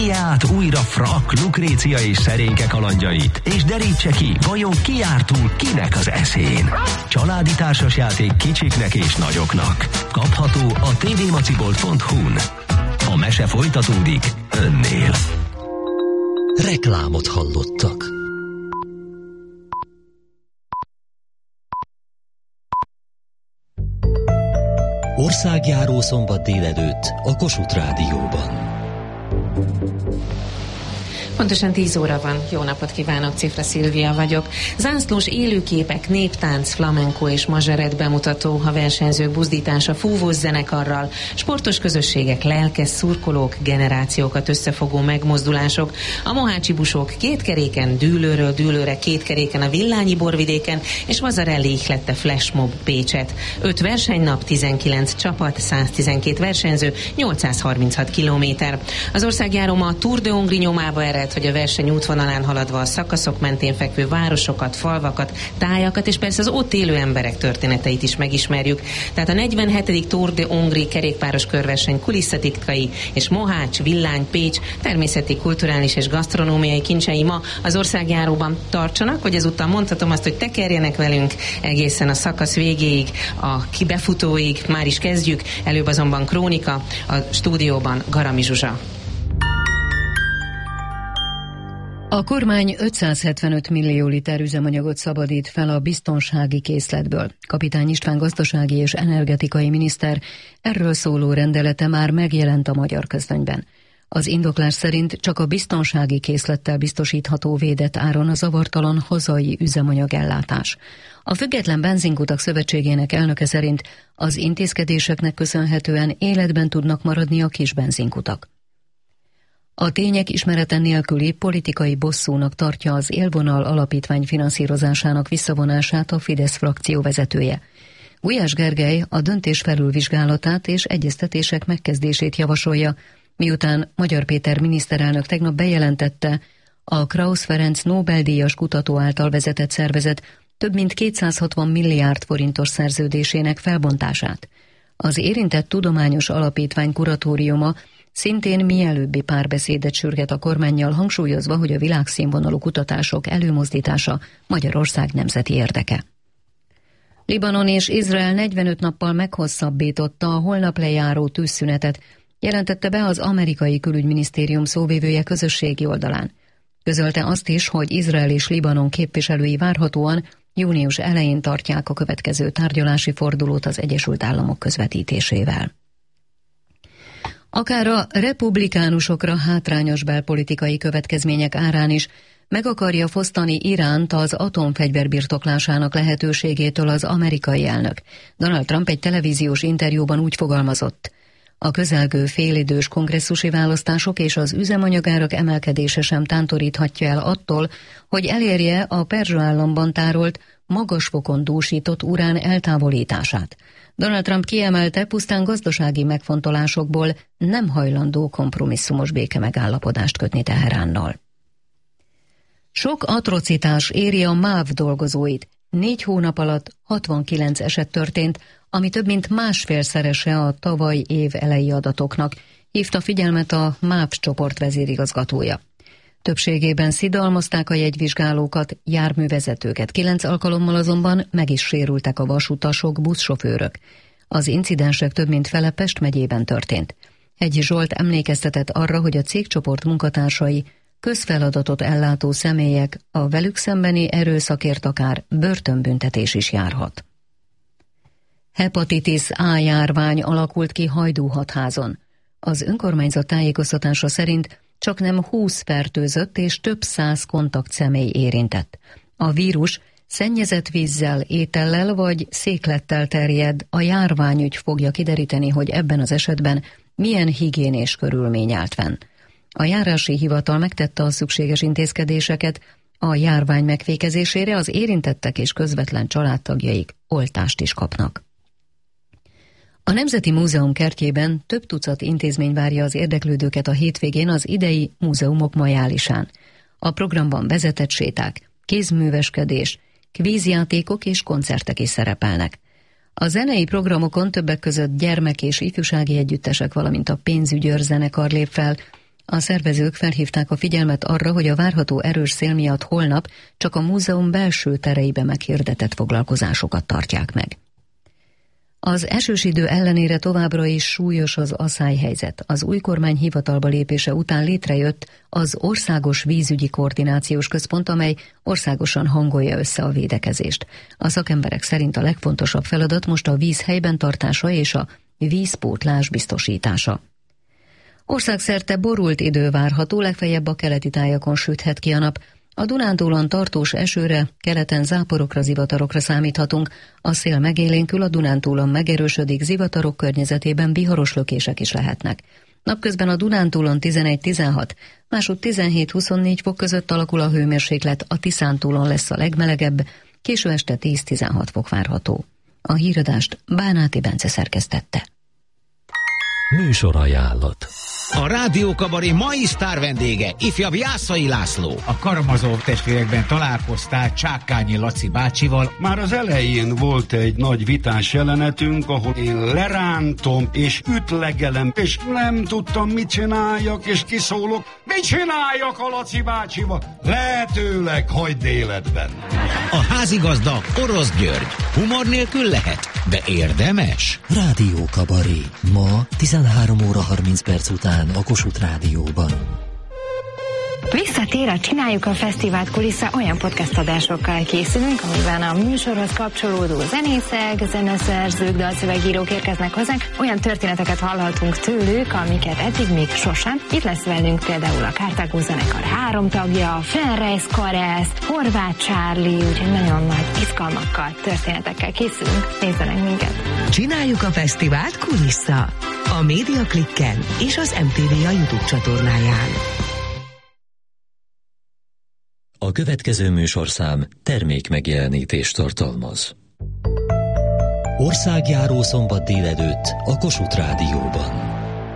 élje át újra Frak, Lukrécia és Szerénke kalandjait, és derítse ki, vajon ki járt túl kinek az eszén. Családi társasjáték kicsiknek és nagyoknak. Kapható a tvmacibolt.hu-n. A mese folytatódik önnél. Reklámot hallottak. Országjáró szombat délelőtt a Kossuth Rádióban. Pontosan 10 óra van. Jó napot kívánok, Cifra Szilvia vagyok. Zászlós élőképek, néptánc, flamenco és mazseret bemutató, a versenyzők buzdítása fúvós zenekarral, sportos közösségek, lelkes szurkolók, generációkat összefogó megmozdulások, a mohácsi busók kétkeréken, dűlőről dűlőre kétkeréken a Villányi borvidéken, és Vazarelli ihlette flashmob Pécset. 5 versenynap, 19 csapat, 112 versenyző, 836 kilométer. Az országjáró ma a Tour de Hongrie nyomába ered, hogy a verseny útvonalán haladva a szakaszok mentén fekvő városokat, falvakat, tájakat és persze az ott élő emberek történeteit is megismerjük. Tehát a 47. Tour de Hongrie kerékpáros körverseny kulisszatitkai és Mohács, Villány, Pécs természeti, kulturális és gasztronómiai kincsei ma az országjáróban tartsanak, hogy ezúttal mondhatom azt, hogy tekerjenek velünk egészen a szakasz végéig, a kibefutóig. Már is kezdjük, előbb azonban krónika, a stúdióban Garami Zsuzsa. A kormány 575 millió liter üzemanyagot szabadít fel a biztonsági készletből. Kapitány István gazdasági és energetikai miniszter erről szóló rendelete már megjelent a Magyar Közlönyben. Az indoklás szerint csak a biztonsági készlettel biztosítható védett áron a zavartalan hazai üzemanyagellátás. A Független Benzinkutak Szövetségének elnöke szerint az intézkedéseknek köszönhetően életben tudnak maradni a kis benzinkutak. A tények ismerete nélküli politikai bosszúnak tartja az Élvonal Alapítvány finanszírozásának visszavonását a Fidesz frakció vezetője. Gulyás Gergely a döntés felülvizsgálatát és egyeztetések megkezdését javasolja, miután Magyar Péter miniszterelnök tegnap bejelentette, a Krausz Ferenc Nobel-díjas kutató által vezetett szervezet több mint 260 milliárd forintos szerződésének felbontását. Az érintett tudományos alapítvány kuratóriuma szintén mielőbbi párbeszédet sürget a kormánnyal, hangsúlyozva, hogy a világszínvonalú kutatások előmozdítása Magyarország nemzeti érdeke. Libanon és Izrael 45 nappal meghosszabbította a holnap lejáró tűzszünetet, jelentette be az amerikai külügyminisztérium szóvivője közösségi oldalán. Közölte azt is, hogy Izrael és Libanon képviselői várhatóan június elején tartják a következő tárgyalási fordulót az Egyesült Államok közvetítésével. Akár a republikánusokra hátrányos belpolitikai következmények árán is meg akarja fosztani Iránt az atomfegyver birtoklásának lehetőségétől az amerikai elnök. Donald Trump egy televíziós interjúban úgy fogalmazott: a közelgő félidős kongresszusi választások és az üzemanyagárak emelkedése sem tántoríthatja el attól, hogy elérje a Perzsa államban tárolt, magas fokon dúsított urán eltávolítását. Donald Trump kiemelte, pusztán gazdasági megfontolásokból nem hajlandó kompromisszumos békemegállapodást kötni Teheránnal. Sok atrocitás éri a MÁV dolgozóit. 4 hónap alatt 69 eset történt, ami több mint másfélszerese a tavaly év elejé adatoknak, hívta figyelmet a MÁV csoport vezérigazgatója. Többségében szidalmazták a jegyvizsgálókat, járművezetőket, 9 alkalommal azonban meg is sérültek a vasutasok, buszsofőrök. Az incidensek több mint fele Pest megyében történt. Hegyi Zsolt emlékeztetett arra, hogy a cégcsoport munkatársai közfeladatot ellátó személyek, a velük szembeni erőszakért akár börtönbüntetés is járhat. Hepatitis A járvány alakult ki Hajdúhatházon. Az önkormányzat tájékoztatása szerint csaknem 20 fertőzött és több 100 kontaktszemély érintett. A vírus szennyezett vízzel, étellel vagy széklettel terjed, a járványügy fogja kideríteni, hogy ebben az esetben milyen higiénés körülmény állt fenn. A járási hivatal megtette a szükséges intézkedéseket a járvány megfékezésére, az érintettek és közvetlen családtagjaik oltást is kapnak. A Nemzeti Múzeum kertjében több tucat intézmény várja az érdeklődőket a hétvégén az idei múzeumok majálisán. A programban vezetett séták, kézműveskedés, kvízjátékok és koncertek is szerepelnek. A zenei programokon többek között gyermek- és ifjúsági együttesek, valamint a Pénzügyőr zenekar lép fel, A szervezők felhívták a figyelmet arra, hogy a várható erős szél miatt holnap csak a múzeum belső tereibe meghirdetett foglalkozásokat tartják meg. Az esős idő ellenére továbbra is súlyos az aszályhelyzet. Az új kormány hivatalba lépése után létrejött az Országos Vízügyi Koordinációs Központ, amely országosan hangolja össze a védekezést. A szakemberek szerint a legfontosabb feladat most a víz helyben tartása és a vízpótlás biztosítása. Országszerte borult idő várható, legfeljebb a keleti tájakon süthet ki a nap. A Dunántúlon tartós esőre, keleten záporokra, zivatarokra számíthatunk. A szél megélénkül, a Dunántúlon megerősödik, zivatarok környezetében viharos lökések is lehetnek. Napközben a Dunántúlon 11-16, másút 17-24 fok között alakul a hőmérséklet, a Tiszántúlon lesz a legmelegebb, késő este 10-16 fok várható. A híradást Bánáti Bence szerkesztette. Műsorajánlat. A Rádió Kabaré mai sztár vendége, ifjabb Jászai László. A Karamazov testvérekben találkoztál Csákányi Laci bácsival. Már az elején volt egy nagy vitás jelenetünk, ahol én lerántom és ütlegelem, és nem tudtam, mit csináljak, és kiszólok. Mit csináljak a Laci bácsival? Lehetőleg hagyd életben. A házigazda Orosz György. Humor nélkül lehet, de érdemes. Rádió Kabaré. Ma 13 óra 30 perc után a Kossuth Rádióban. Visszatér a Csináljuk a Fesztivált kulissza, olyan podcast adásokkal készülünk, amiben a műsorhoz kapcsolódó zenészek, zeneszerzők, dalszövegírók érkeznek hozzánk, olyan történeteket hallhatunk tőlük, amiket eddig még sosem. Itt lesz velünk például a Carthago zenekar 3 tagja, Fenreis Karesz, Horváth Charlie, úgyhogy nagyon nagy izgalmakkal, történetekkel készülünk. Nézzenek minket! Csináljuk a Fesztivált kulissza a Média Klikken és az MTV a YouTube csatornáján. A következő műsorszám termékmegjelenítést tartalmaz. Országjáró szombat délelőtt a Kossuth Rádióban.